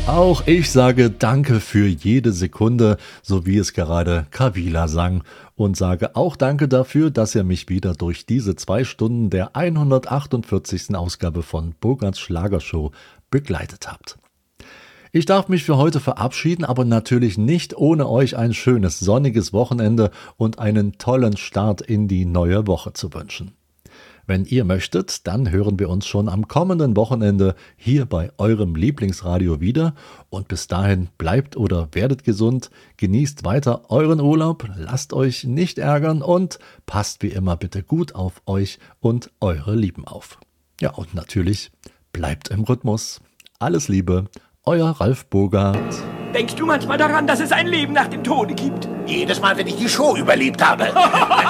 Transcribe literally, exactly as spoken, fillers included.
Auch ich sage Danke für jede Sekunde, so wie es gerade Kavila sang. Und sage auch Danke dafür, dass ihr mich wieder durch diese zwei Stunden der hundertachtundvierzigsten Ausgabe von Bogarts Schlagershow begleitet habt. Ich darf mich für heute verabschieden, aber natürlich nicht ohne euch ein schönes sonniges Wochenende und einen tollen Start in die neue Woche zu wünschen. Wenn ihr möchtet, dann hören wir uns schon am kommenden Wochenende hier bei eurem Lieblingsradio wieder. Und bis dahin bleibt oder werdet gesund, genießt weiter euren Urlaub, lasst euch nicht ärgern und passt wie immer bitte gut auf euch und eure Lieben auf. Ja, und natürlich bleibt im Rhythmus. Alles Liebe, euer Ralf Bogart. Denkst du manchmal daran, dass es ein Leben nach dem Tode gibt? Jedes Mal, wenn ich die Show überlebt habe.